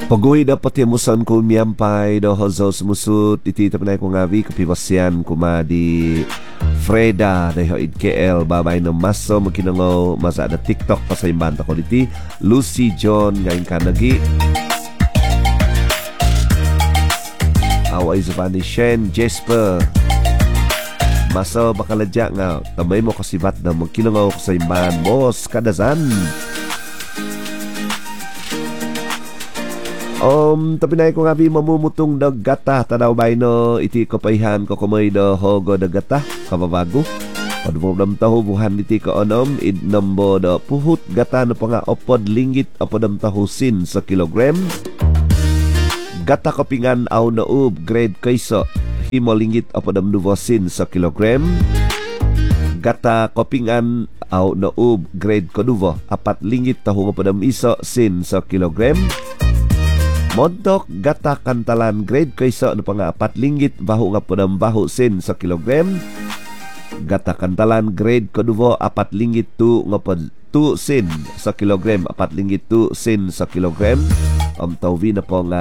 Pagawin na pati musan ko miyampay do hozo sumusut iti tapanay ko ngavi kapibasyan kumadi Freda dayo id KL babay no maso makinango masa ada TikTok pa sa imbanta ko diti Lucy John ngayon kanagi away Zubani Shen Jesper maso bakaladya nga tamay mo kasibat na makinango ko sa imban boss kadazan. Tapinay ko nga mamumutong daggata tanaw bay no iti kapayhan ko kumoy do hogo daggata kababago padumom taho buhan iti ko onom id nambo do puhut gata no pa nga opod linggit apodam taho sin sa kilogram gata kapingan aw naub grade kayso imo linggit apodam duvo sin sa kilogram gata kapingan aw naub grade koduvo apat linggit taho apodam iso sin sa kilogram. Montok gata kantalan grade kaysa ano pa nga 4 linggit baho nga po ng baho sin sa kilogram. Gata kantalan grade koduvo 4 linggit 2 nga po 2 sin sa kilogram. 4 linggit 2 sin sa kilogram. Tawvi na po nga